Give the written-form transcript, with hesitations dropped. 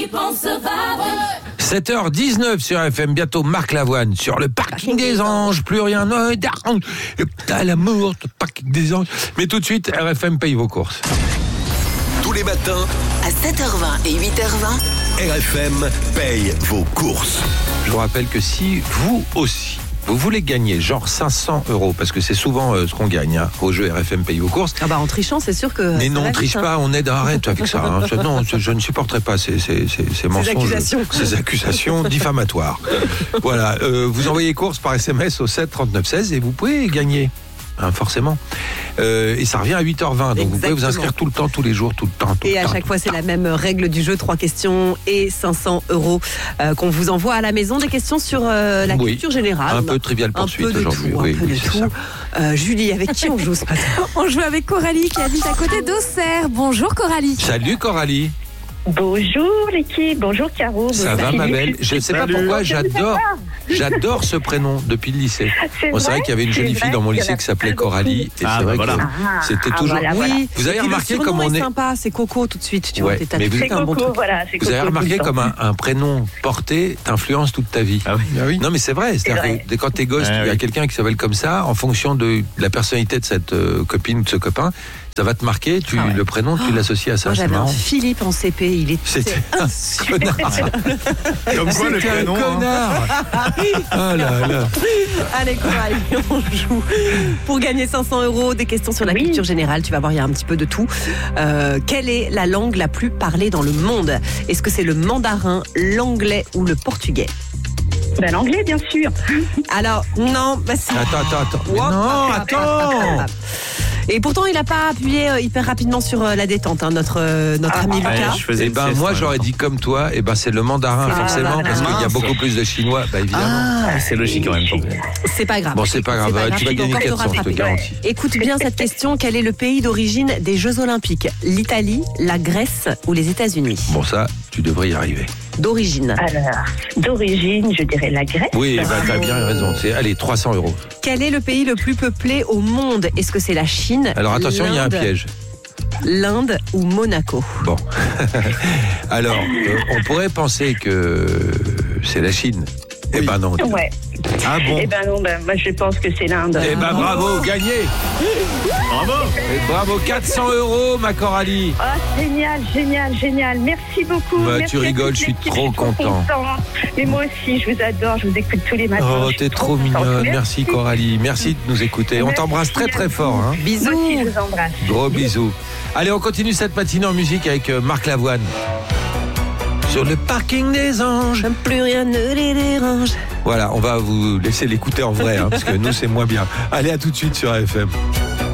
7h19 sur FM, bientôt Marc Lavoine sur le parking des anges, plus rien ne dérange, t'as l'amour, le parking des anges. Mais tout de suite, RFM paye vos courses. Tous les matins, À 7h20 et 8h20, RFM paye vos courses. Je vous rappelle que si vous aussi, vous voulez gagner genre 500 €, parce que c'est souvent ce qu'on gagne au jeu RFM paye vos courses. Ah bah en trichant, c'est sûr que. Mais non, on triche pas, on aide, arrête avec ça. Hein. Non, je ne supporterai pas ces mensonges, ces accusations diffamatoires. Voilà, vous envoyez courses par SMS au 7 39 16 et vous pouvez gagner. Hein, forcément. Et ça revient à 8h20, donc vous pouvez vous inscrire tout le temps, tous les jours, tout le temps. Et à chaque fois, c'est la même règle du jeu, 3 questions et 500 € qu'on vous envoie à la maison. Des questions sur la culture générale. Un peu Trivial Poursuite aujourd'hui. Un peu de tout. Julie, avec qui on joue ce matin? On joue avec Coralie qui habite à côté d'Auxerre. Bonjour Coralie. Salut Coralie. Bonjour l'équipe, bonjour Caro. Ça va ma belle? Je ne sais pas pourquoi, j'adore ce prénom depuis le lycée. C'est vrai qu'il y avait une jolie fille dans mon lycée qui s'appelait Coralie. Et c'est vrai que c'était toujours... Oui, vous avez remarqué comme on est... sympa, c'est Coco tout de suite, tu vois. Mais c'est un bon Coco, truc. voilà. Vous avez remarqué comme un prénom porté t'influence toute ta vie. Ah oui. Non mais c'est vrai, c'est-à-dire que quand t'es gosse, il y a quelqu'un qui s'appelle comme ça, en fonction de la personnalité de cette copine ou de ce copain, ça va te marquer, le prénom, tu l'associes à ça. Moi, c'est j'avais marrant. un Philippe en CP, il est... C'était un connard. Comme quoi le prénom. Connard. Oh là là. Allez, Coralie, on joue. Pour gagner 500 €, des questions sur la culture générale. Tu vas voir, il y a un petit peu de tout. Quelle est la langue la plus parlée dans le monde? Est-ce que c'est le mandarin, l'anglais ou le portugais? Ben, l'anglais, bien sûr. Alors, non, bah si. Attends. Mais non, attends. Et pourtant, il n'a pas appuyé hyper rapidement sur la détente, hein, notre ami Lucas. Moi, j'aurais dit comme toi, c'est le mandarin, forcément, parce qu'il y a beaucoup plus de chinois, évidemment. C'est logique en même temps. C'est pas grave. Bon, c'est pas grave, tu vas gagner 400, je te garantis. Écoute bien cette question, quel est le pays d'origine des Jeux Olympiques? L'Italie, la Grèce ou les États-Unis? Bon, ça, tu devrais y arriver. D'origine. Alors, d'origine, je dirais la Grèce. Oui, t'as bien raison. Allez, 300 €. Quel est le pays le plus peuplé au monde? Est-ce que c'est la Chine? Alors attention, il y a un piège. L'Inde ou Monaco? Bon. Alors, on pourrait penser que c'est la Chine. Eh ben non. Ouais. Ah bon? Eh ben non, moi je pense que c'est l'Inde. Eh ben bravo, gagné. Bravo. Et bravo, 400 €, ma Coralie. Oh, génial. Merci beaucoup. Merci tu rigoles, je suis trop content. Mais moi aussi, je vous adore, je vous écoute tous les matins. Oh, t'es trop mignonne. Merci Coralie. Merci de nous écouter. On t'embrasse très très fort. Hein. Bisous. Moi aussi, je vous embrasse. Gros bisous. Allez, on continue cette matinée en musique avec Marc Lavoine. Sur le parking des anges. Plus rien ne les dérange. Voilà, on va vous laisser l'écouter en vrai, parce que nous, c'est moins bien. Allez, à tout de suite sur AFM.